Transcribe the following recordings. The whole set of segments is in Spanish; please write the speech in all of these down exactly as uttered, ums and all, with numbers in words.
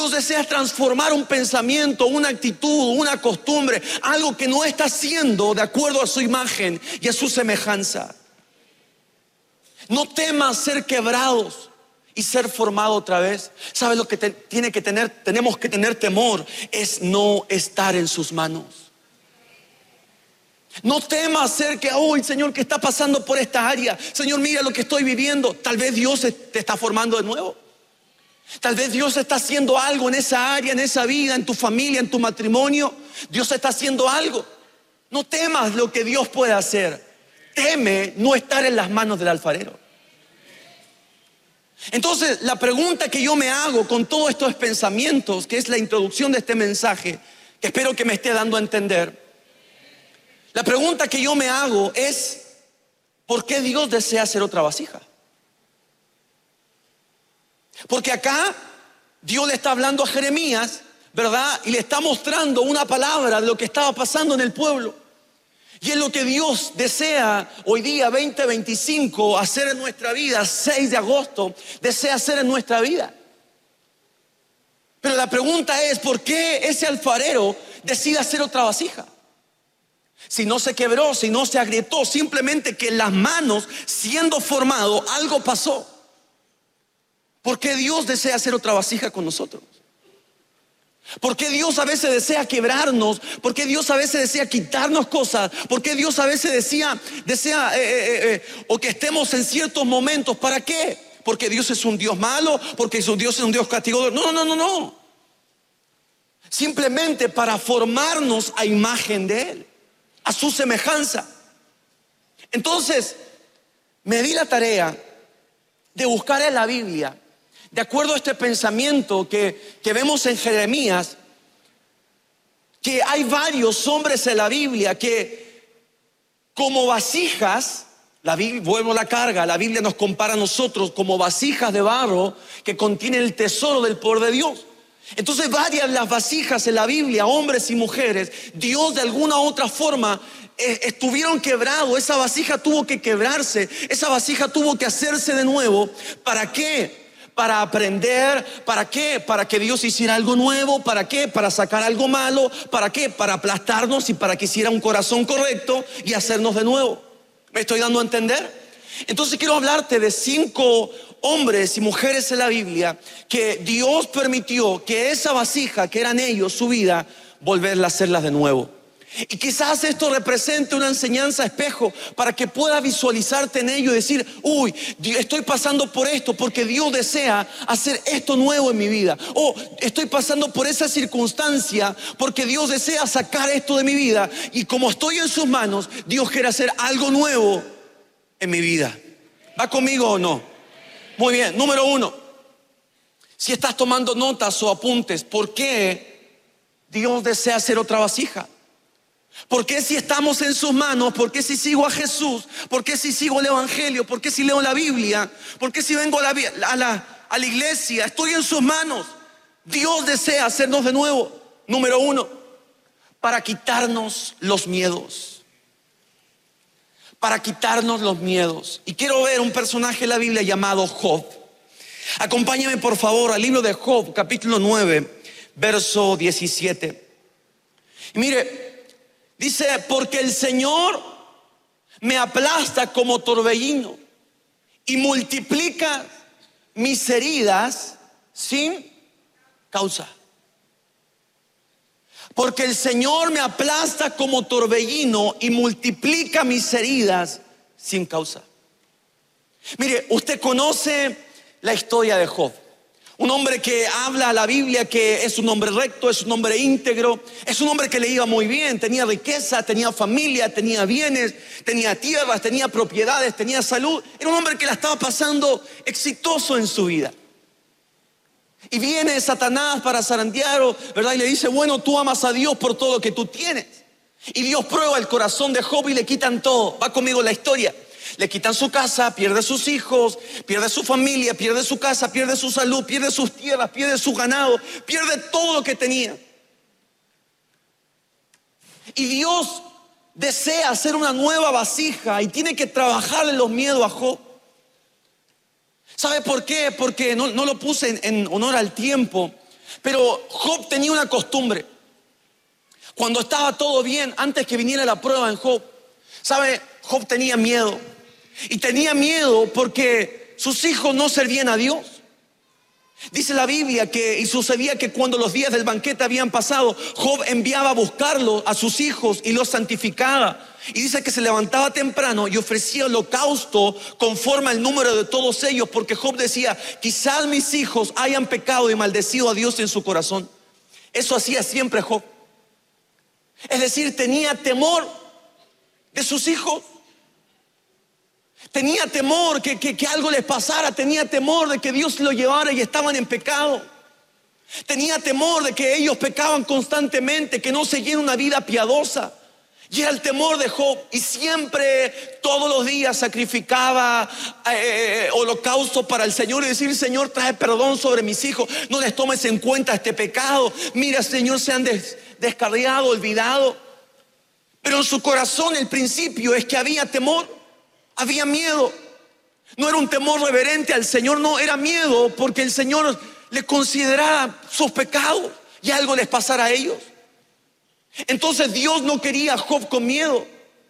Dios desea transformar un pensamiento, una actitud, una costumbre, algo que no está haciendo de acuerdo a su imagen y a su semejanza. No temas ser quebrados y ser formado otra vez. ¿Sabes lo que te, tiene que tener? Tenemos que tener temor, es no estar en sus manos. No temas ser que, hoy, Señor, ¿qué está pasando por esta área? Señor, mira lo que estoy viviendo. Tal vez Dios te está formando de nuevo. Tal vez Dios está haciendo algo en esa área, en esa vida, en tu familia, en tu matrimonio. Dios está haciendo algo. No temas lo que Dios puede hacer. Teme no estar en las manos del alfarero. Entonces, la pregunta que yo me hago con todos estos pensamientos, que es la introducción de este mensaje, que espero que me esté dando a entender. La pregunta que yo me hago es, ¿por qué Dios desea hacer otra vasija? Porque acá Dios le está hablando a Jeremías, ¿verdad? Y le está mostrando una palabra de lo que estaba pasando en el pueblo. Y es lo que Dios desea hoy día, veinte veinticinco, hacer en nuestra vida, seis de agosto, desea hacer en nuestra vida. Pero la pregunta es, ¿por qué ese alfarero decide hacer otra vasija? Si no se quebró, si no se agrietó, simplemente que en las manos, siendo formado, algo pasó. ¿Por qué Dios desea hacer otra vasija con nosotros? ¿Por qué Dios a veces desea quebrarnos? ¿Por qué Dios a veces desea quitarnos cosas? ¿Por qué Dios a veces desea, desea eh, eh, eh, o que estemos en ciertos momentos? ¿Para qué? ¿Porque Dios es un Dios malo? ¿Porque su Dios es un Dios castigador? No, no, no, no. Simplemente para formarnos a imagen de Él, a su semejanza. Entonces, me di la tarea de buscar en la Biblia, de acuerdo a este pensamiento que, que vemos en Jeremías, que hay varios hombres en la Biblia que como vasijas, la Biblia, vuelvo a la carga, la Biblia nos compara a nosotros como vasijas de barro que contienen el tesoro del poder de Dios. Entonces varias las vasijas en la Biblia, hombres y mujeres, Dios de alguna u otra forma eh, estuvieron quebrados. Esa vasija tuvo que quebrarse, esa vasija tuvo que hacerse de nuevo. ¿Para qué? Para aprender. ¿Para qué? Para que Dios hiciera algo nuevo. ¿Para qué? Para sacar algo malo. ¿Para qué? Para aplastarnos y para que hiciera un corazón correcto y hacernos de nuevo. ¿Me estoy dando a entender? Entonces quiero hablarte de cinco hombres y mujeres en la Biblia que Dios permitió que esa vasija que eran ellos, su vida, volverla a hacerlas de nuevo. Y quizás esto represente una enseñanza espejo para que puedas visualizarte en ello y decir, uy, estoy pasando por esto porque Dios desea hacer esto nuevo en mi vida. O estoy pasando por esa circunstancia porque Dios desea sacar esto de mi vida. Y como estoy en sus manos, Dios quiere hacer algo nuevo en mi vida. ¿Va conmigo o no? Muy bien, número uno. Si estás tomando notas o apuntes, ¿por qué Dios desea hacer otra vasija? ¿Por qué si estamos en sus manos? ¿Por qué si sigo a Jesús? ¿Por qué si sigo el Evangelio? ¿Por qué si leo la Biblia? ¿Por qué si vengo a la, a la, a la iglesia? Estoy en sus manos. Dios desea hacernos de nuevo. Número uno, para quitarnos los miedos. Para quitarnos los miedos. Y quiero ver un personaje en la Biblia llamado Job. Acompáñame por favor al libro de Job, capítulo nueve, verso diecisiete. Y mire, dice, porque el Señor me aplasta como torbellino y multiplica mis heridas sin causa. Porque el Señor me aplasta como torbellino y multiplica mis heridas sin causa. Mire, usted conoce la historia de Job. Un hombre que habla a la Biblia que es un hombre recto, es un hombre íntegro, es un hombre que le iba muy bien, tenía riqueza, tenía familia, tenía bienes, tenía tierras, tenía propiedades, tenía salud. Era un hombre que la estaba pasando exitoso en su vida. Y viene Satanás para zarandearlo, ¿verdad? Y le dice, bueno, tú amas a Dios por todo lo que tú tienes. Y Dios prueba el corazón de Job y le quitan todo. Va conmigo la historia. Le quitan su casa, pierde sus hijos, pierde su familia, pierde su casa, pierde su salud, pierde sus tierras, pierde su ganado, pierde todo lo que tenía. Y Dios desea hacer una nueva vasija y tiene que trabajarle los miedos a Job. ¿Sabe por qué? Porque no, no lo puse en, en honor al tiempo, Pero Job tenía una costumbre. Cuando estaba todo bien, antes que viniera la prueba en Job, ¿sabe? Job tenía miedo. Y tenía miedo porque sus hijos no servían a Dios. Dice la Biblia que, y sucedía que cuando los días del banquete habían pasado, Job enviaba a buscarlos a sus hijos y los santificaba. Y dice que se levantaba temprano y ofrecía holocausto conforme al número de todos ellos, porque Job decía: quizás mis hijos hayan pecado y maldecido a Dios en su corazón. Eso hacía siempre Job. Es decir, tenía temor de sus hijos. Tenía temor que, que, que algo les pasara. Tenía temor de que Dios lo llevara y estaban en pecado. Tenía temor de que ellos pecaban constantemente, que no seguían una vida piadosa. Y era el temor de Job. Y siempre, todos los días, sacrificaba eh, holocausto para el Señor y decir: Señor, trae perdón sobre mis hijos, no les tomes en cuenta este pecado. Mira, Señor, se han des, descarriado, olvidado. Pero en su corazón el principio es que había temor. Había miedo. No era un temor reverente al Señor, no, era miedo porque el Señor le consideraba sus pecados y algo les pasara a ellos. Entonces Dios no quería a Job con miedo.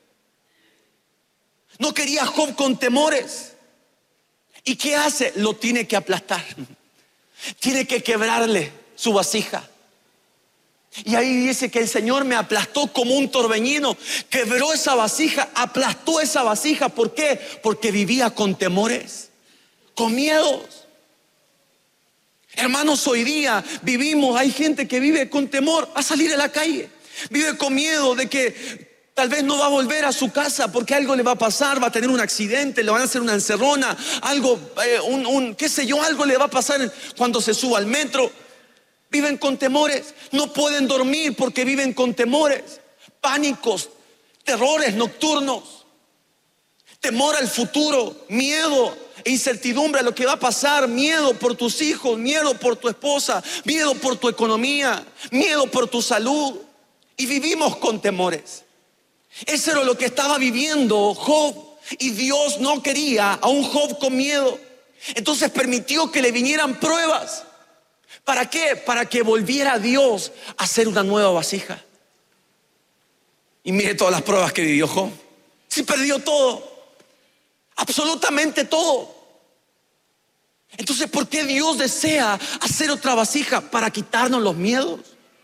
No quería a Job con temores. ¿Y qué hace? Lo tiene que aplastar. Tiene que quebrarle su vasija. Y ahí dice que el Señor me aplastó como un torbellino. Quebró esa vasija, aplastó esa vasija. ¿Por qué? Porque vivía con temores, con miedos. Hermanos, hoy día vivimos, hay gente que vive con temor a salir a la calle. Vive con miedo de que tal vez no va a volver a su casa porque algo le va a pasar, va a tener un accidente, le van a hacer una encerrona, algo, eh, un, un, qué sé yo, algo le va a pasar cuando se suba al metro. Viven con temores, no pueden dormir porque viven con temores, pánicos, terrores nocturnos, temor al futuro, miedo e incertidumbre a lo que va a pasar, miedo por tus hijos, miedo por tu esposa, miedo por tu economía, miedo por tu salud. Y vivimos con temores. Eso era lo que estaba viviendo Job. Y Dios no quería a un Job con miedo. Entonces permitió que le vinieran pruebas. ¿Para qué? Para que volviera Dios a hacer una nueva vasija. Y mire todas las pruebas que vivió Job. Sí, perdió todo, absolutamente todo. Entonces, ¿por qué Dios desea hacer otra vasija? Para quitarnos los miedos.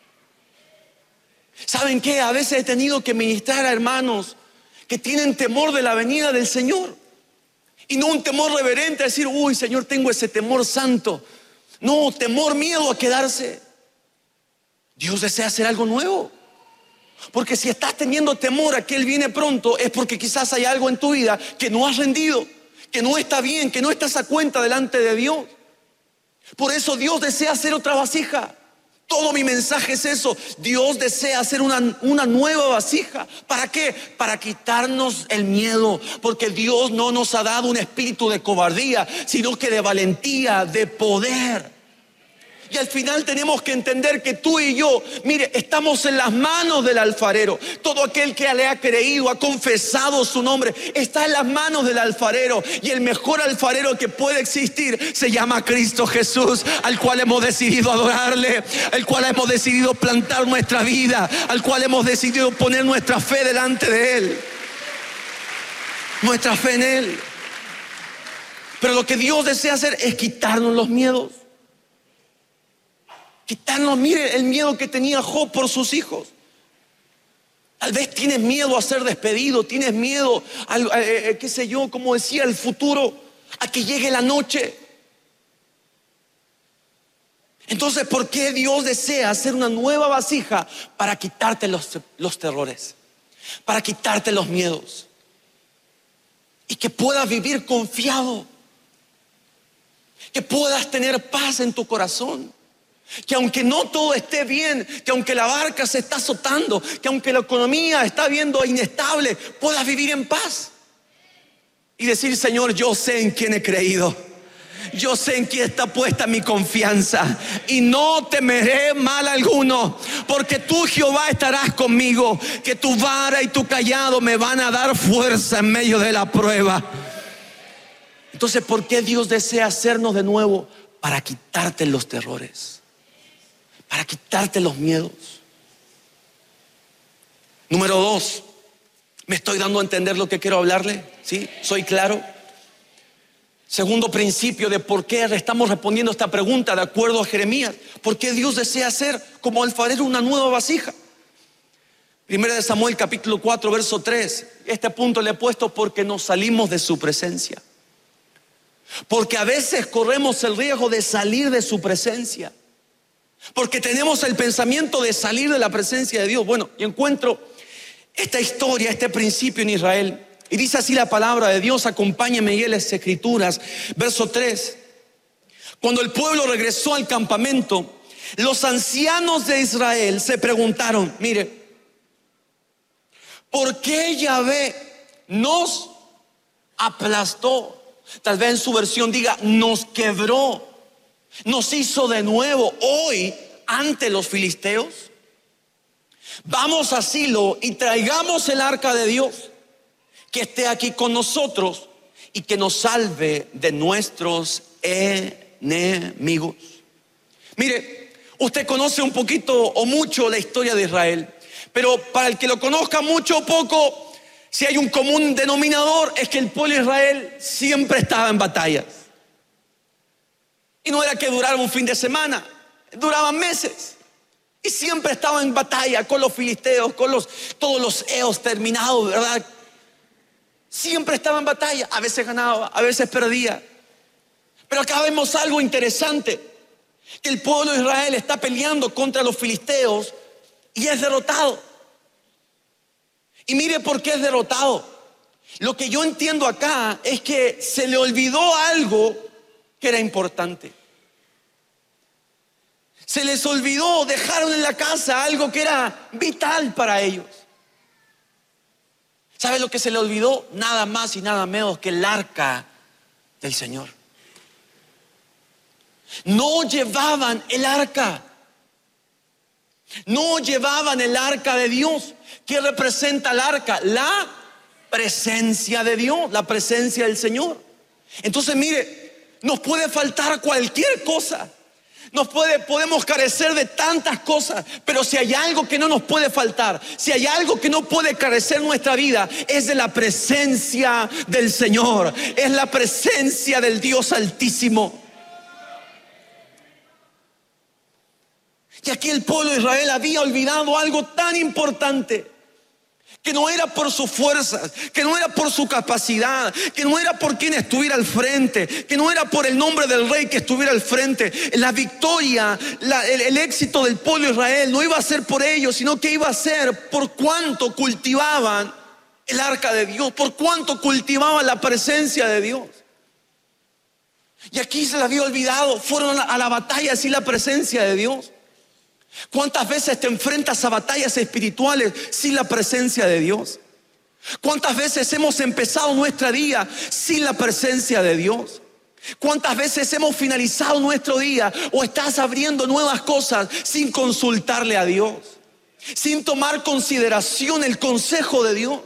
¿Saben qué? A veces he tenido que ministrar a hermanos que tienen temor de la venida del Señor. Y no un temor reverente, a decir: uy, Señor, tengo ese temor santo. No, temor, miedo a quedarse. Dios desea hacer algo nuevo. Porque si estás teniendo temor a que Él viene pronto, es porque quizás hay algo en tu vida que no has rendido, que no está bien, que no estás a cuenta delante de Dios. Por eso Dios desea hacer otra vasija. Todo mi mensaje es eso. Dios desea hacer una, una nueva vasija. ¿Para qué? Para quitarnos el miedo. Porque Dios no nos ha dado un espíritu de cobardía, sino que de valentía, de poder. Y al final tenemos que entender que tú y yo, mire, estamos en las manos del alfarero. Todo aquel que le ha creído, ha confesado su nombre, está en las manos del alfarero. Y el mejor alfarero que puede existir se llama Cristo Jesús, al cual hemos decidido adorarle, al cual hemos decidido plantar nuestra vida, al cual hemos decidido poner nuestra fe delante de Él. Nuestra fe en Él. Pero lo que Dios desea hacer es quitarnos los miedos. Quitarnos, mire el miedo que tenía Job por sus hijos. Tal vez tienes miedo a ser despedido, tienes miedo al, a, a, qué sé yo, como decía, al futuro, a que llegue la noche. Entonces, ¿por qué Dios desea hacer una nueva vasija? Para quitarte los, los terrores, para quitarte los miedos, y que puedas vivir confiado, que puedas tener paz en tu corazón. Que aunque no todo esté bien, que aunque la barca se está azotando, que aunque la economía está viendo inestable, puedas vivir en paz y decir: Señor, yo sé en quién he creído, yo sé en quién está puesta mi confianza, y no temeré mal alguno, porque tú, Jehová, estarás conmigo, que tu vara y tu cayado me van a dar fuerza en medio de la prueba. Entonces, ¿por qué Dios desea hacernos de nuevo? Para quitarte los terrores. quitarte los miedos. Número dos, ¿me estoy dando a entender lo que quiero hablarle? ¿Sí? ¿Soy claro? Segundo principio de por qué estamos respondiendo esta pregunta de acuerdo a Jeremías. ¿Por qué Dios desea hacer como alfarero una nueva vasija? Primera de Samuel capítulo cuatro verso tres. Este punto le he puesto porque nos salimos de su presencia. Porque a veces corremos el riesgo de salir de su presencia. Porque tenemos el pensamiento de salir de la presencia de Dios. Bueno, y encuentro esta historia, este principio en Israel. Y dice así la palabra de Dios, acompáñenme y en las escrituras. Verso tres. Cuando el pueblo regresó al campamento, los ancianos de Israel se preguntaron, mire, ¿por qué Yahvé nos aplastó? Tal vez en su versión diga, nos quebró, nos hizo de nuevo hoy ante los filisteos. Vamos a Silo y traigamos el arca de Dios, que esté aquí con nosotros y que nos salve de nuestros enemigos. Mire, usted conoce un poquito o mucho la historia de Israel, pero para el que lo conozca mucho o poco, si hay un común denominador, es que el pueblo de Israel siempre estaba en batallas. Y no era que durara un fin de semana, duraban meses. Y siempre estaba en batalla con los filisteos, con los, todos los eos terminados, ¿verdad? Siempre estaba en batalla, a veces ganaba, a veces perdía. Pero acá vemos algo interesante, que el pueblo de Israel está peleando contra los filisteos y es derrotado. Y mire por qué es derrotado. Lo que yo entiendo acá es que se le olvidó algo que era importante. Se les olvidó, dejaron en la casa algo que era vital para ellos. ¿Sabe lo que se le olvidó? Nada más y nada menos que el arca del Señor. No llevaban el arca. No llevaban el arca de Dios. ¿Qué representa el arca? La presencia de Dios, la presencia del Señor. Entonces mire, nos puede faltar cualquier cosa. Nos puede, podemos carecer de tantas cosas, pero si hay algo que no nos puede faltar, si hay algo que no puede carecer nuestra vida, es de la presencia del Señor, es la presencia del Dios Altísimo. Y aquí el pueblo de Israel había olvidado algo tan importante, que no era por sus fuerzas, que no era por su capacidad, que no era por quien estuviera al frente, que no era por el nombre del rey que estuviera al frente. La victoria, la, el, el éxito del pueblo de Israel no iba a ser por ellos, sino que iba a ser por cuánto cultivaban el arca de Dios, por cuánto cultivaban la presencia de Dios. Y aquí se les había olvidado, fueron a la batalla sin la presencia de Dios. ¿Cuántas veces te enfrentas a batallas espirituales sin la presencia de Dios? ¿Cuántas veces hemos empezado nuestro día sin la presencia de Dios? ¿Cuántas veces hemos finalizado nuestro día o estás abriendo nuevas cosas sin consultarle a Dios? Sin tomar consideración el consejo de Dios.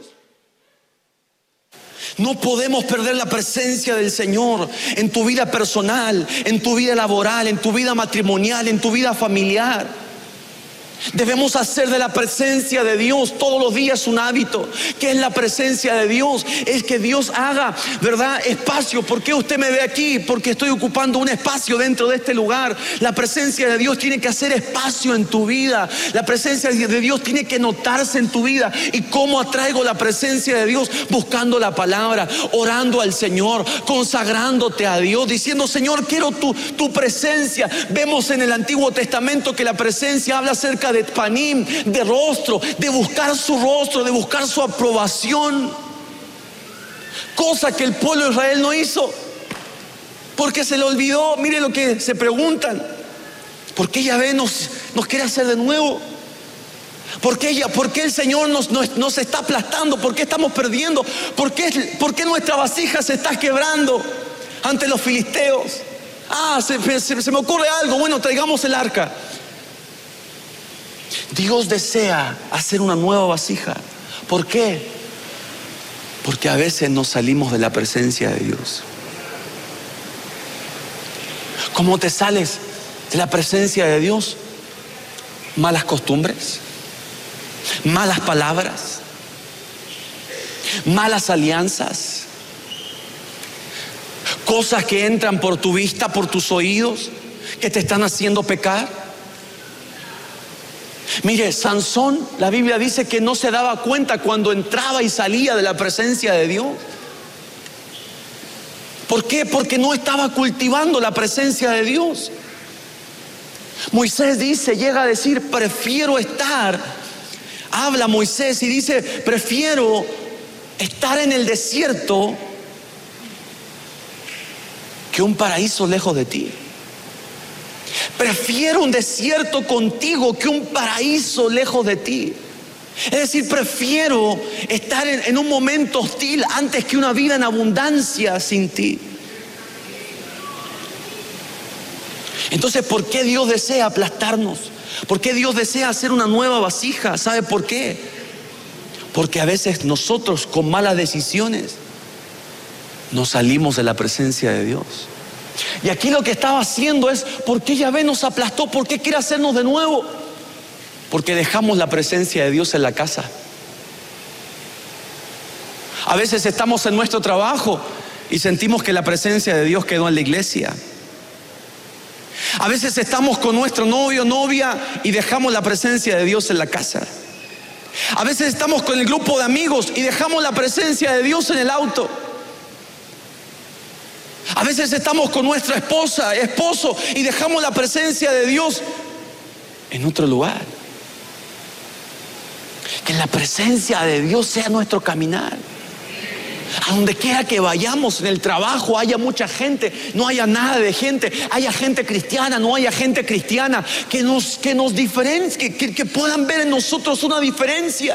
No podemos perder la presencia del Señor en tu vida personal, en tu vida laboral, en tu vida matrimonial, en tu vida familiar. Debemos hacer de la presencia de Dios todos los días un hábito. ¿Qué es la presencia de Dios? Es que Dios haga, ¿verdad?, espacio. ¿Por qué usted me ve aquí? Porque estoy ocupando un espacio dentro de este lugar. La presencia de Dios tiene que hacer espacio en tu vida. La presencia de Dios tiene que notarse en tu vida. ¿Y cómo atraigo la presencia de Dios? Buscando la palabra, orando al Señor, consagrándote a Dios, diciendo: Señor, quiero tu, tu presencia. Vemos en el Antiguo Testamento que la presencia habla acerca de panim, de rostro, de buscar su rostro, de buscar su aprobación. Cosa que el pueblo de Israel no hizo, porque se le olvidó. Mire lo que se preguntan: ¿por qué Yahvé nos, nos quiere hacer de nuevo? ¿Por qué, ella, ¿Por qué el Señor nos, nos, nos está aplastando? ¿Por qué estamos perdiendo? ¿Por qué, ¿Por qué nuestra vasija se está quebrando ante los filisteos? Ah, se, se, se me ocurre algo. Bueno, traigamos el arca. Dios desea hacer una nueva vasija. ¿Por qué? Porque a veces nos salimos de la presencia de Dios. ¿Cómo te sales de la presencia de Dios? malas costumbres, malas palabras, malas alianzas, cosas que entran por tu vista, por tus oídos, que te están haciendo pecar. Mire, Sansón, la Biblia dice que no se daba cuenta cuando entraba y salía de la presencia de Dios. ¿Por qué? Porque no estaba cultivando la presencia de Dios. Moisés dice, llega a decir, prefiero estar, habla Moisés y dice, prefiero estar en el desierto que un paraíso lejos de ti. Prefiero un desierto contigo que un paraíso lejos de ti. Es decir, prefiero estar en, en un momento hostil antes que una vida en abundancia sin ti. Entonces, ¿por qué Dios desea aplastarnos? ¿Por qué Dios desea hacer una nueva vasija? ¿Sabe por qué? Porque a veces nosotros con malas decisiones nos salimos de la presencia de Dios. Y aquí lo que estaba haciendo es, ¿por qué Yahvé nos aplastó? ¿Por qué quiere hacernos de nuevo? Porque dejamos la presencia de Dios en la casa. A veces estamos en nuestro trabajo y sentimos que la presencia de Dios quedó en la iglesia. A veces estamos con nuestro novio o novia y dejamos la presencia de Dios en la casa. A veces estamos con el grupo de amigos y dejamos la presencia de Dios en el auto. A veces estamos con nuestra esposa, esposo, y dejamos la presencia de Dios en otro lugar. Que la presencia de Dios sea nuestro caminar. A donde quiera que vayamos, en el trabajo haya mucha gente, no haya nada de gente, haya gente cristiana, no haya gente cristiana, que nos, que nos diferencie, que, que puedan ver en nosotros una diferencia.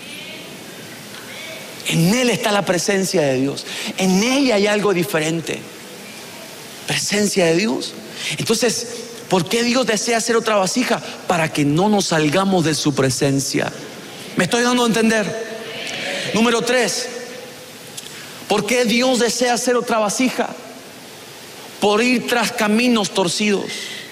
En Él está la presencia de Dios, en ella hay algo diferente. Presencia de Dios. Entonces, ¿por qué Dios desea hacer otra vasija? Para que no nos salgamos de su presencia. ¿Me estoy dando a entender? Número tres, ¿por qué Dios desea hacer otra vasija? Por ir tras caminos torcidos.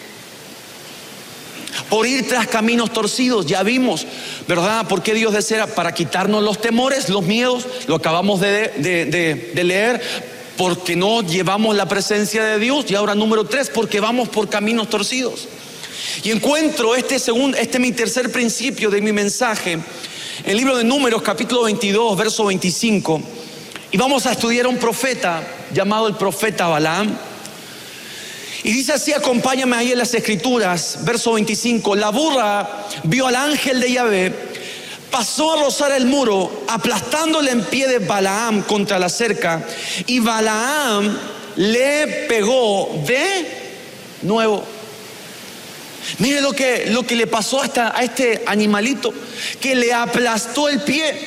Por ir tras caminos torcidos. Ya vimos, ¿verdad? ¿Por qué Dios desea? Para quitarnos los temores, los miedos. Lo acabamos de, de, de, de leer. Porque no llevamos la presencia de Dios. Y ahora número tres, porque vamos por caminos torcidos. Y encuentro este segundo, este es mi tercer principio de mi mensaje, en el libro de Números, capítulo veintidós, verso veinticinco. Y vamos a estudiar a un profeta llamado el profeta Balaam. Y dice así, acompáñame ahí en las escrituras, verso veinticinco. La burra vio al ángel de Yahvé, pasó a rozar el muro, aplastándole en pie de Balaam contra la cerca, y Balaam le pegó de nuevo. Mire lo que, lo que le pasó a, esta, a este animalito, que le aplastó el pie.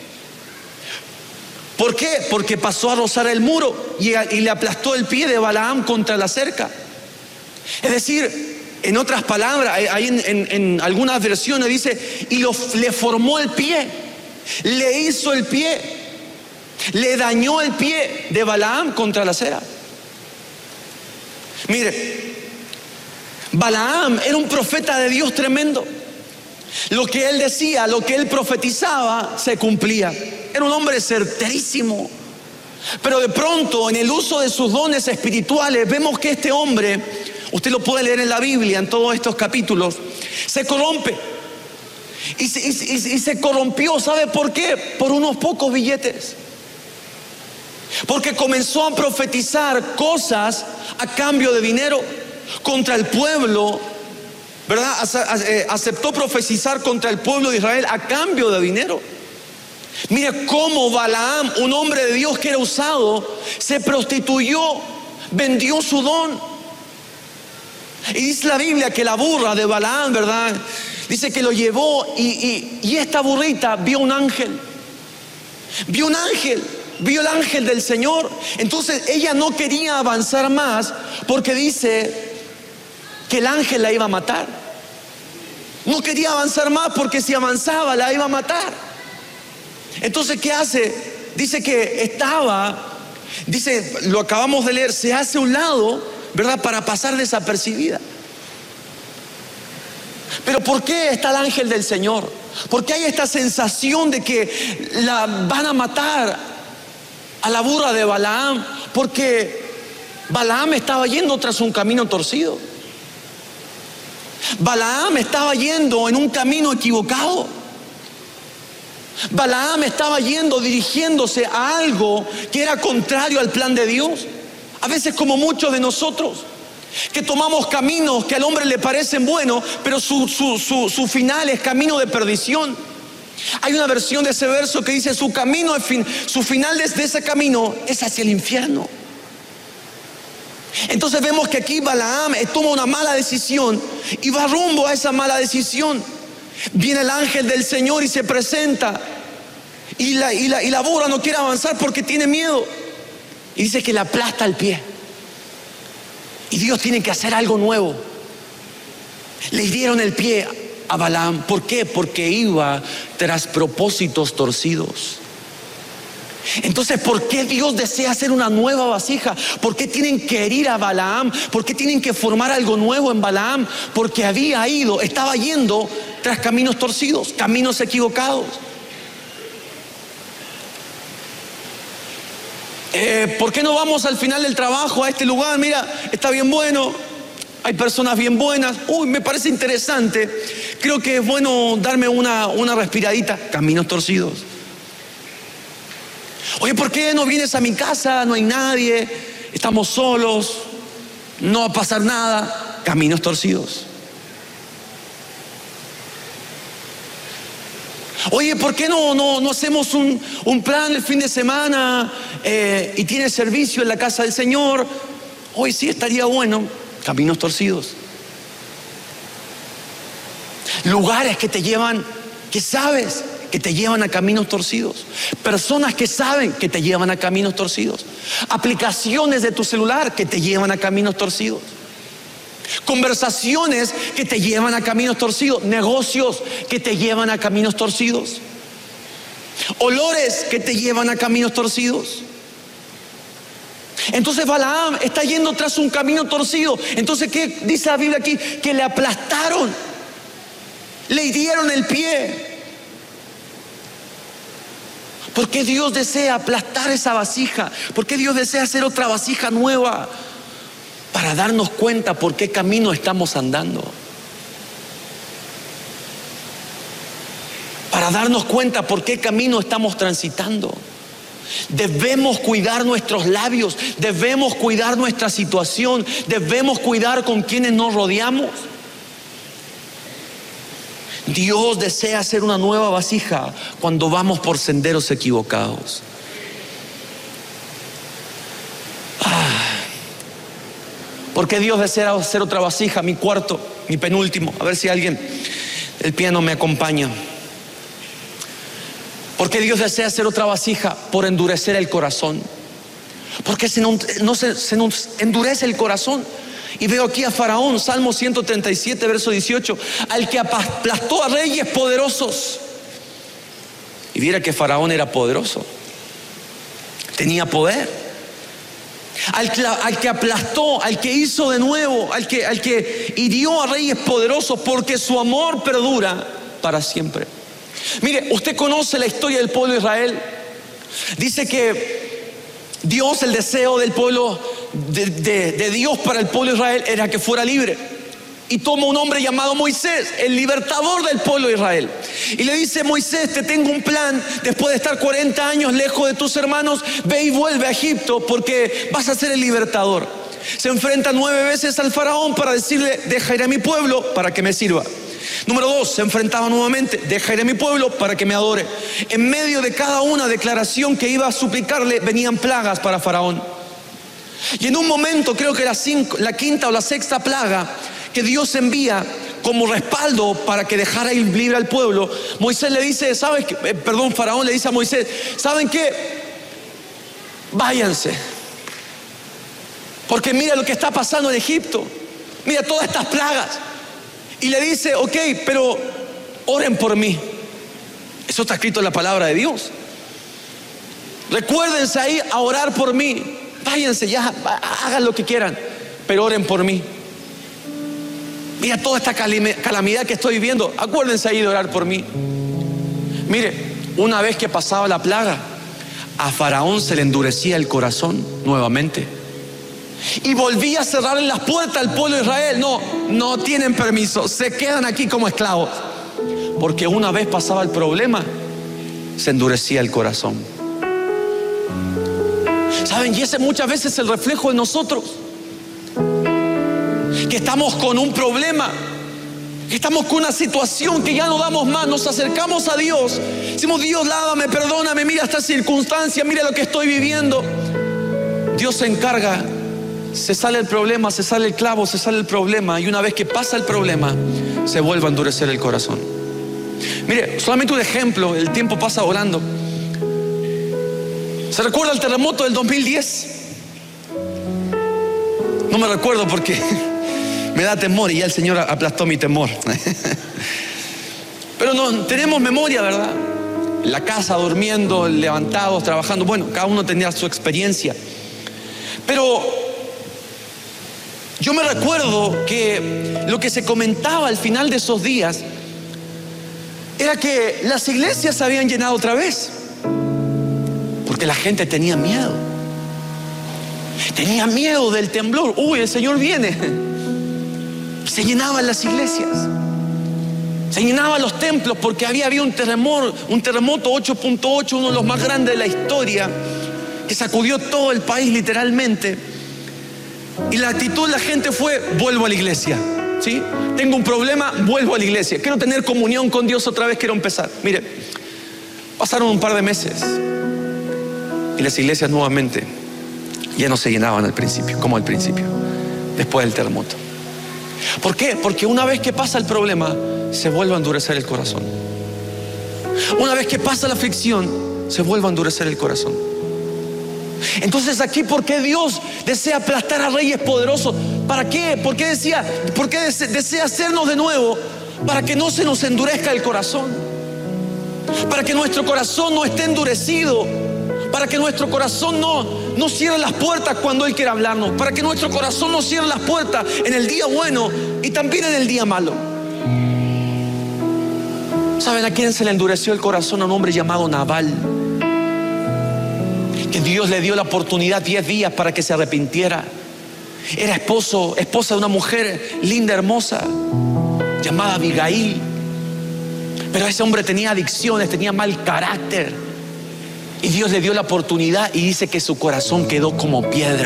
¿Por qué? Porque pasó a rozar el muro y, y le aplastó el pie de Balaam contra la cerca. Es decir, en otras palabras, ahí en, en, en algunas versiones dice, y lo, le formó el pie, le hizo el pie, le dañó el pie de Balaam contra la acera. Mire, Balaam era un profeta de Dios tremendo. Lo que él decía, lo que él profetizaba, se cumplía. Era un hombre certerísimo. Pero de pronto, en el uso de sus dones espirituales, vemos que este hombre, usted lo puede leer en la Biblia, en todos estos capítulos, se corrompe. Y se, y, y, y se corrompió, ¿sabe por qué? Por unos pocos billetes. Porque comenzó a profetizar cosas a cambio de dinero contra el pueblo, ¿verdad? Aceptó profetizar contra el pueblo de Israel a cambio de dinero. Mire cómo Balaam, un hombre de Dios que era usado, se prostituyó, vendió su don. Y dice la Biblia que la burra de Balaam, ¿verdad? Dice que lo llevó y, y, y esta burrita vio un ángel. Vio un ángel, vio el ángel del Señor. Entonces ella no quería avanzar más porque dice que el ángel la iba a matar. No quería avanzar más porque si avanzaba la iba a matar. Entonces, ¿qué hace? Dice que estaba, dice, lo acabamos de leer, se hace a un lado, ¿verdad? Para pasar desapercibida. Pero ¿por qué está el ángel del Señor? ¿Por qué hay esta sensación de que la van a matar a la burra de Balaam? Porque Balaam estaba yendo tras un camino torcido. Balaam estaba yendo en un camino equivocado. Balaam estaba yendo, dirigiéndose a algo que era contrario al plan de Dios. A veces, como muchos de nosotros, que tomamos caminos que al hombre le parecen buenos, pero su, su, su, su final es camino de perdición. Hay una versión de ese verso que dice: su camino, su final desde ese camino es hacia el infierno. Entonces vemos que aquí Balaam toma una mala decisión y va rumbo a esa mala decisión. Viene el ángel del Señor y se presenta, y la, y la, y la burra no quiere avanzar porque tiene miedo, y dice que le aplasta el pie. Y Dios tiene que hacer algo nuevo. Le dieron el pie a Balaam. ¿Por qué? Porque iba tras propósitos torcidos. Entonces, ¿por qué Dios desea hacer una nueva vasija? ¿Por qué tienen que herir a Balaam? ¿Por qué tienen que formar algo nuevo en Balaam? Porque había ido, estaba yendo tras caminos torcidos, caminos equivocados. Eh, ¿Por qué no vamos al final del trabajo a este lugar? Mira, está bien bueno, hay personas bien buenas. Uy, me parece interesante. Creo que es bueno darme una, una respiradita. Caminos torcidos. Oye, ¿por qué no vienes a mi casa? No hay nadie, estamos solos, no va a pasar nada. Caminos torcidos. Oye, ¿por qué no, no, no hacemos un, un plan el fin de semana eh, y tienes servicio en la casa del Señor? Hoy sí estaría bueno. Caminos torcidos. Lugares que te llevan, que sabes que te llevan a caminos torcidos. Personas que saben que te llevan a caminos torcidos. Aplicaciones de tu celular que te llevan a caminos torcidos. Conversaciones que te llevan a caminos torcidos. Negocios que te llevan a caminos torcidos. Olores que te llevan a caminos torcidos. Entonces Balaam está yendo tras un camino torcido. Entonces, ¿qué dice la Biblia aquí? Que le aplastaron, le hirieron el pie. ¿Por qué Dios desea aplastar esa vasija? ¿Por qué Dios desea hacer otra vasija nueva? Para darnos cuenta por qué camino estamos andando. Para darnos cuenta por qué camino estamos transitando. Debemos cuidar nuestros labios, debemos cuidar nuestra situación, debemos cuidar con quienes nos rodeamos. Dios desea hacer una nueva vasija cuando vamos por senderos equivocados. Ah, ¿por qué Dios desea hacer otra vasija? Mi cuarto, mi penúltimo. A ver si alguien del piano me acompaña. ¿Por qué Dios desea hacer otra vasija? Por endurecer el corazón. Porque se no, no se, se nos endurece el corazón. Y veo aquí a Faraón, Salmo ciento treinta y siete, verso dieciocho, al que aplastó a reyes poderosos. Y viera que Faraón era poderoso, tenía poder. Al que, al que aplastó, al que hizo de nuevo, al que, al que hirió a reyes poderosos, porque su amor perdura para siempre. Mire, usted conoce la historia del pueblo de Israel. Dice que Dios, el deseo del pueblo de, de, de Dios para el pueblo de Israel era que fuera libre. Y toma un hombre llamado Moisés, el libertador del pueblo de Israel, y le dice: Moisés, te tengo un plan. Después de estar cuarenta años lejos de tus hermanos, ve y vuelve a Egipto, porque vas a ser el libertador. Se enfrenta nueve veces al faraón para decirle: deja ir a mi pueblo para que me sirva. Número dos, se enfrentaba nuevamente: deja ir a mi pueblo para que me adore. En medio de cada una declaración que iba a suplicarle, venían plagas para Faraón. Y en un momento, creo que la, cinco, la quinta o la sexta plaga que Dios envía como respaldo para que dejara ir libre al pueblo, Moisés le dice, ¿sabes qué? Eh, perdón, Faraón le dice a Moisés: ¿saben qué? Váyanse, porque mira lo que está pasando en Egipto, mira todas estas plagas. Y le dice: ok, pero oren por mí. Eso está escrito en la palabra de Dios. Recuérdense ahí a orar por mí. Váyanse ya, hagan lo que quieran, pero oren por mí. Mira toda esta calamidad que estoy viviendo. Acuérdense ahí de orar por mí. Mire, una vez que pasaba la plaga, a Faraón se le endurecía el corazón nuevamente y volvía a cerrarle las puertas al pueblo de Israel. No, no tienen permiso, se quedan aquí como esclavos. Porque una vez pasaba el problema, se endurecía el corazón. ¿Saben? Y ese muchas veces es el reflejo de nosotros, que estamos con un problema, que estamos con una situación que ya no damos más. Nos acercamos a Dios, decimos: Dios, lávame, perdóname, mira esta circunstancia, mira lo que estoy viviendo. Dios se encarga, se sale el problema, se sale el clavo, se sale el problema, y una vez que pasa el problema, se vuelve a endurecer el corazón. Mire, solamente un ejemplo, el tiempo pasa volando. ¿Se recuerda el terremoto del dos mil diez? No me recuerdo porque me da temor y ya el Señor aplastó mi temor. Pero no, tenemos memoria, ¿verdad? En la casa, durmiendo, levantados, trabajando. Bueno, cada uno tenía su experiencia. Pero yo me recuerdo que lo que se comentaba al final de esos días era que las iglesias se habían llenado otra vez, porque la gente tenía miedo. Tenía miedo del temblor. Uy, el Señor viene. Se llenaban las iglesias, se llenaban los templos, porque había habido un terremoto, un terremoto ocho punto ocho, uno de los más grandes de la historia, que sacudió todo el país literalmente. Y la actitud de la gente fue: vuelvo a la iglesia. ¿Sí? Tengo un problema, vuelvo a la iglesia. Quiero tener comunión con Dios otra vez, quiero empezar. Mire, pasaron un par de meses y las iglesias nuevamente ya no se llenaban al principio, como al principio, después del terremoto. ¿Por qué? Porque una vez que pasa el problema, se vuelve a endurecer el corazón. Una vez que pasa la aflicción, se vuelve a endurecer el corazón. Entonces aquí, ¿por qué Dios desea aplastar a reyes poderosos? ¿Para qué? ¿Por qué decía, por qué desea hacernos de nuevo? Para que no se nos endurezca el corazón, para que nuestro corazón no esté endurecido, para que nuestro corazón no, no cierre las puertas cuando Él quiera hablarnos, para que nuestro corazón no cierre las puertas en el día bueno y también en el día malo. ¿Saben a quién se le endureció el corazón? A un hombre llamado Nabal, que Dios le dio la oportunidad diez días para que se arrepintiera. Era esposo, esposa de una mujer linda, hermosa, llamada Abigail. Pero ese hombre tenía adicciones, tenía mal carácter. Y Dios le dio la oportunidad y dice que su corazón quedó como piedra.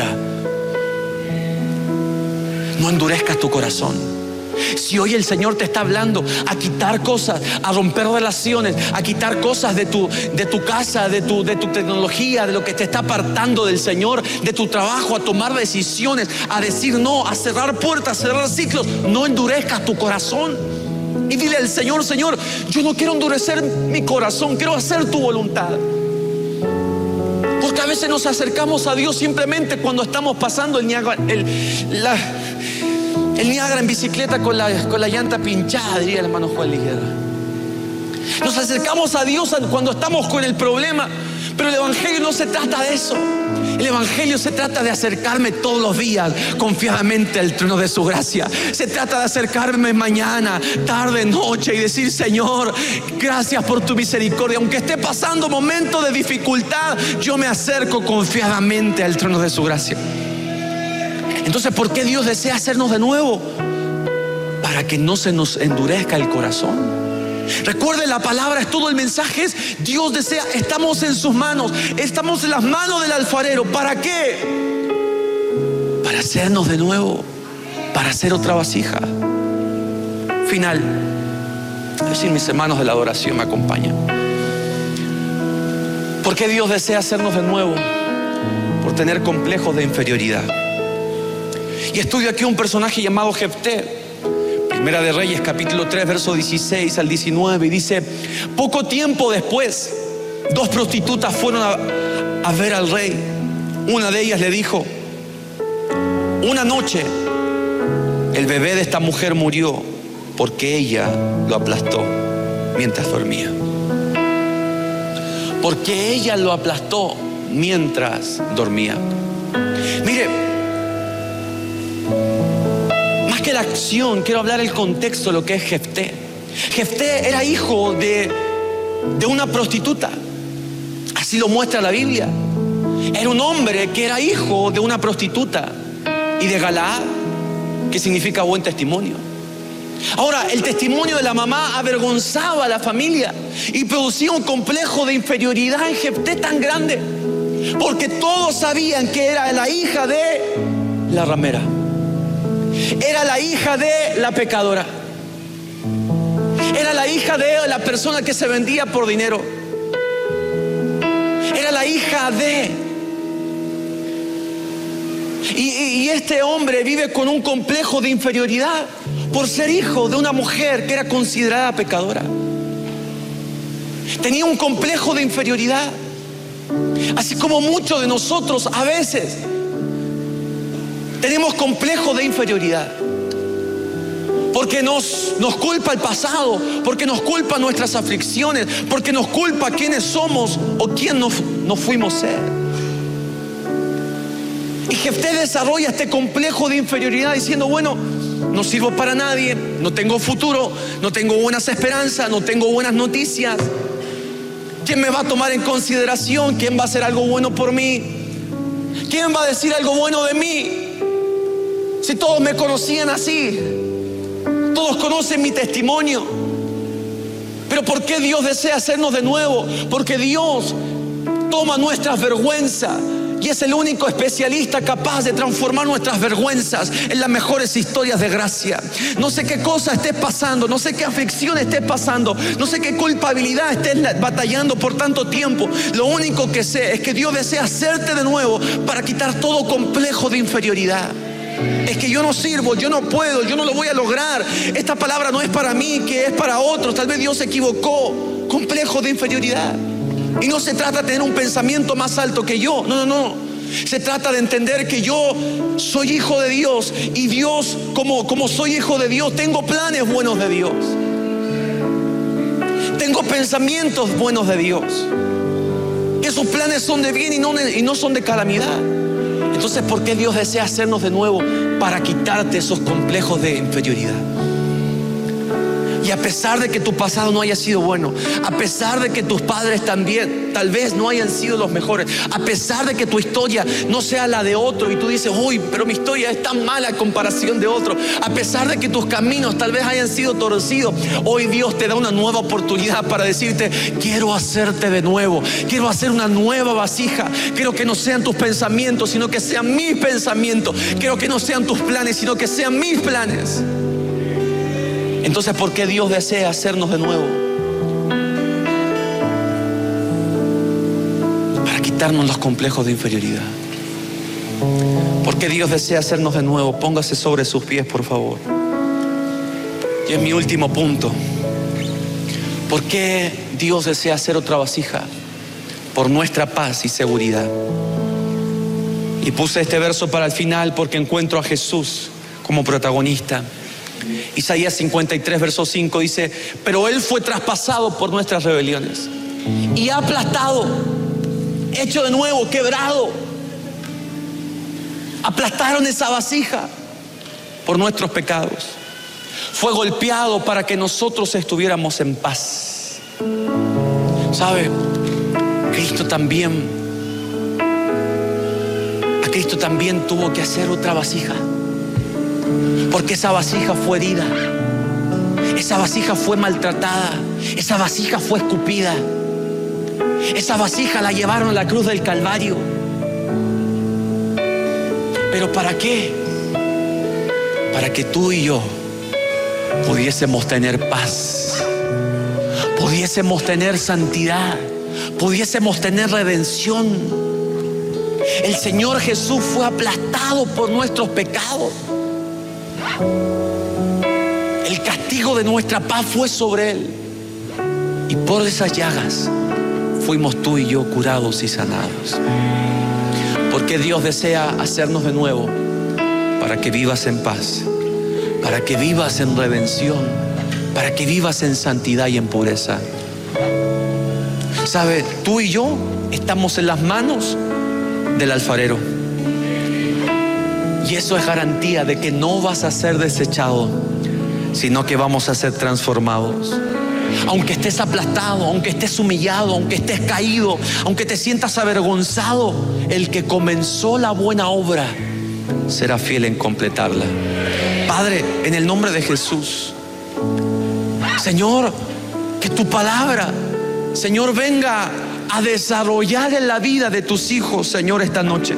No endurezcas tu corazón. Si hoy el Señor te está hablando a quitar cosas, a romper relaciones, a quitar cosas de tu, de tu casa, de tu, de tu tecnología, de lo que te está apartando del Señor, de tu trabajo, a tomar decisiones, a decir no, a cerrar puertas, a cerrar ciclos, no endurezcas tu corazón. Y dile al Señor: Señor, yo no quiero endurecer mi corazón, quiero hacer tu voluntad. Porque a veces nos acercamos a Dios simplemente cuando estamos pasando el Niágara, el, la, el Niágara en bicicleta con la, con la llanta pinchada, diría el hermano Juan Liguera. Nos acercamos a Dios cuando estamos con el problema, pero el Evangelio no se trata de eso. El Evangelio se trata de acercarme todos los días confiadamente al trono de su gracia. Se trata de acercarme mañana, tarde, noche y decir: Señor, gracias por tu misericordia. Aunque esté pasando momentos de dificultad, yo me acerco confiadamente al trono de su gracia. Entonces, ¿por qué Dios desea hacernos de nuevo? Para que no se nos endurezca el corazón. Recuerde, la palabra es todo, el mensaje es: Dios desea, estamos en sus manos, estamos en las manos del alfarero. ¿Para qué? Para hacernos de nuevo, para hacer otra vasija. Final. Es decir, mis hermanos de la adoración me acompañan. ¿Por qué Dios desea hacernos de nuevo? Por tener complejos de inferioridad. Y estudio aquí un personaje llamado Jefté. Primera de Reyes, capítulo tres, verso dieciséis al diecinueve, y dice: poco tiempo después, dos prostitutas fueron a, a ver al rey. Una de ellas le dijo: una noche el bebé de esta mujer murió porque ella lo aplastó mientras dormía. Porque ella lo aplastó mientras dormía. Mire, más que la acción, quiero hablar el contexto de lo que es Jefté. Jefté era hijo de, de una prostituta. Así lo muestra la Biblia. Era un hombre que era hijo de una prostituta y de Galaad, que significa buen testimonio. Ahora, el testimonio de la mamá avergonzaba a la familia y producía un complejo de inferioridad en Jefté tan grande, porque todos sabían que era la hija de la ramera, era la hija de la pecadora, era la hija de la persona que se vendía por dinero, era la hija de... Y, y, y este hombre vive con un complejo de inferioridad por ser hijo de una mujer que era considerada pecadora. Tenía un complejo de inferioridad. Así como muchos de nosotros a veces tenemos complejo de inferioridad. Porque nos, nos culpa el pasado, porque nos culpa nuestras aflicciones, porque nos culpa quiénes somos o quién nos, nos fuimos a ser. Y Jefté desarrolla este complejo de inferioridad diciendo, bueno, no sirvo para nadie, no tengo futuro, no tengo buenas esperanzas, no tengo buenas noticias. ¿Quién me va a tomar en consideración? ¿Quién va a hacer algo bueno por mí? ¿Quién va a decir algo bueno de mí? Si todos me conocían así, todos conocen mi testimonio. Pero ¿por qué Dios desea hacernos de nuevo? Porque Dios toma nuestras vergüenzas y es el único especialista capaz de transformar nuestras vergüenzas en las mejores historias de gracia. No sé qué cosa estés pasando, no sé qué aflicción estés pasando, no sé qué culpabilidad estés batallando por tanto tiempo. Lo único que sé es que Dios desea hacerte de nuevo para quitar todo complejo de inferioridad. Es que yo no sirvo, yo no puedo, yo no lo voy a lograr. Esta palabra no es para mí, que es para otros. Tal vez Dios se equivocó. Complejo de inferioridad. Y no se trata de tener un pensamiento más alto que yo. No, no, no. Se trata de entender que yo soy hijo de Dios. Y Dios, como, como soy hijo de Dios, tengo planes buenos de Dios. Tengo pensamientos buenos de Dios. Esos planes son de bien y no, y no son de calamidad. Entonces, ¿por qué Dios desea hacernos de nuevo? Para quitarte esos complejos de inferioridad. Y a pesar de que tu pasado no haya sido bueno, a pesar de que tus padres también tal vez no hayan sido los mejores, a pesar de que tu historia no sea la de otro y tú dices, uy, pero mi historia es tan mala a comparación de otro, a pesar de que tus caminos tal vez hayan sido torcidos, hoy Dios te da una nueva oportunidad para decirte, quiero hacerte de nuevo, quiero hacer una nueva vasija, quiero que no sean tus pensamientos, sino que sean mis pensamientos, quiero que no sean tus planes, sino que sean mis planes. Entonces, ¿por qué Dios desea hacernos de nuevo? Para quitarnos los complejos de inferioridad. ¿Por qué Dios desea hacernos de nuevo? Póngase sobre sus pies, por favor. Y es mi último punto. ¿Por qué Dios desea hacer otra vasija? Por nuestra paz y seguridad. Y puse este verso para el final porque encuentro a Jesús como protagonista. Isaías cincuenta y tres, verso cinco dice, pero Él fue traspasado por nuestras rebeliones y aplastado, hecho de nuevo, quebrado. Aplastaron esa vasija por nuestros pecados. Fue golpeado para que nosotros estuviéramos en paz. ¿Sabe? Cristo también, a Cristo también tuvo que hacer otra vasija. Porque esa vasija fue herida, esa vasija fue maltratada, esa vasija fue escupida, esa vasija la llevaron a la cruz del Calvario. ¿Pero para qué? Para que tú y yo pudiésemos tener paz, pudiésemos tener santidad, pudiésemos tener redención. El Señor Jesús fue aplastado por nuestros pecados. El castigo de nuestra paz fue sobre Él. Y por esas llagas fuimos tú y yo curados y sanados. Porque Dios desea hacernos de nuevo para que vivas en paz, para que vivas en redención, para que vivas en santidad y en pureza. ¿Sabe? Tú y yo estamos en las manos del alfarero. Y eso es garantía de que no vas a ser desechado, sino que vamos a ser transformados. Aunque estés aplastado, aunque estés humillado, aunque estés caído, aunque te sientas avergonzado, el que comenzó la buena obra será fiel en completarla. Padre, en el nombre de Jesús, Señor, que tu palabra, Señor, venga a desarrollar en la vida de tus hijos, Señor, esta noche.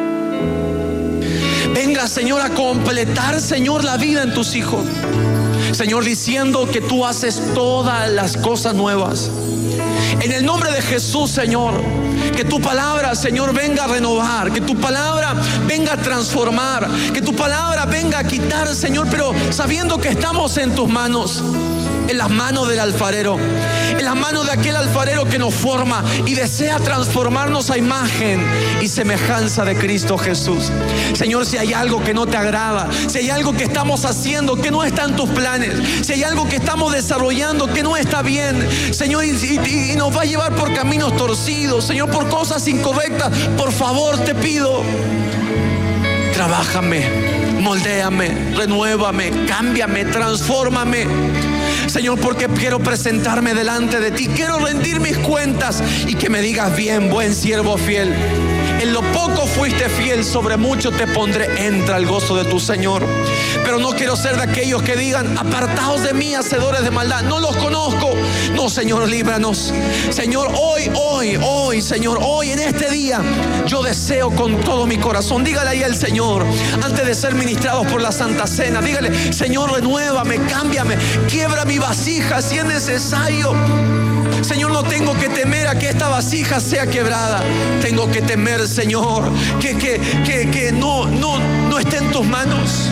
Venga, Señor, a completar, Señor, la vida en tus hijos. Señor, diciendo que tú haces todas las cosas nuevas. En el nombre de Jesús, Señor, que tu palabra, Señor, venga a renovar, que tu palabra venga a transformar, que tu palabra venga a quitar, Señor, pero sabiendo que estamos en tus manos, en las manos del alfarero, en las manos de aquel alfarero que nos forma y desea transformarnos a imagen y semejanza de Cristo Jesús. Señor, si hay algo que no te agrada, si hay algo que estamos haciendo que no está en tus planes, si hay algo que estamos desarrollando que no está bien, Señor, y, y, y nos va a llevar por caminos torcidos, Señor, por cosas incorrectas, por favor te pido, trabájame, moldéame, renuévame, cámbiame, transfórmame, Señor, porque quiero presentarme delante de ti, quiero rendir mis cuentas y que me digas: bien, buen siervo fiel, en lo poco fuiste fiel, sobre mucho te pondré, entra al gozo de tu Señor. Pero no quiero ser de aquellos que digan: apartaos de mí, hacedores de maldad, no los conozco. No, Señor, líbranos. Señor, hoy, hoy, hoy, Señor, hoy en este día, yo deseo con todo mi corazón, dígale ahí al Señor, antes de ser ministrados por la Santa Cena, dígale: Señor, renuévame, cámbiame, quiebra mi vasija si es necesario. Señor, no tengo que temer a que esta vasija sea quebrada. Tengo que temer, Señor, que, que, que, que no, no, no esté en tus manos.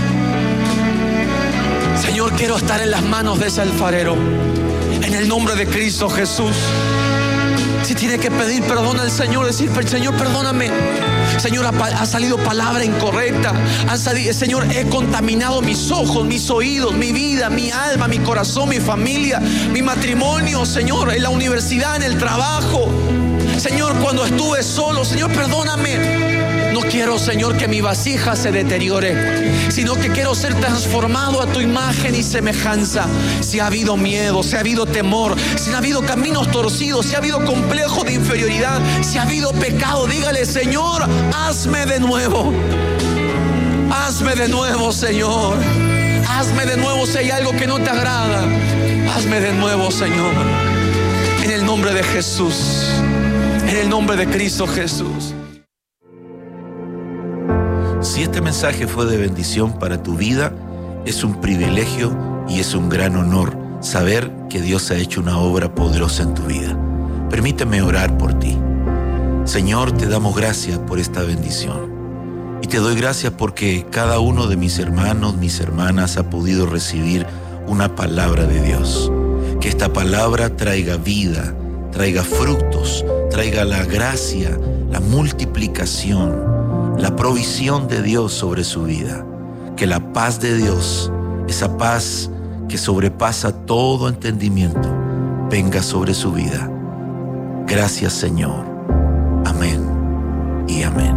Señor, quiero estar en las manos de ese alfarero, en el nombre de Cristo Jesús. Si tiene que pedir perdón al Señor, decir: Señor, perdóname. Señor, ha, ha salido palabra incorrecta. Ha salido, Señor, he contaminado mis ojos, mis oídos, mi vida, mi alma, mi corazón, mi familia, mi matrimonio, Señor, en la universidad, en el trabajo. Señor, cuando estuve solo, Señor, perdóname. No quiero, Señor, que mi vasija se deteriore, sino que quiero ser transformado a tu imagen y semejanza. Si ha habido miedo, si ha habido temor, si ha habido caminos torcidos, si ha habido complejo de inferioridad, si ha habido pecado, dígale: Señor, hazme de nuevo. Hazme de nuevo, Señor. Hazme de nuevo si hay algo que no te agrada. Hazme de nuevo, Señor. En el nombre de Jesús. En el nombre de Cristo Jesús. Si este mensaje fue de bendición para tu vida, es un privilegio y es un gran honor saber que Dios ha hecho una obra poderosa en tu vida. Permíteme orar por ti. Señor, te damos gracias por esta bendición. Y te doy gracias porque cada uno de mis hermanos, mis hermanas ha podido recibir una palabra de Dios. Que esta palabra traiga vida, traiga frutos, traiga la gracia, la multiplicación, la provisión de Dios sobre su vida. Que la paz de Dios, esa paz que sobrepasa todo entendimiento, venga sobre su vida. Gracias, Señor. Amén y amén.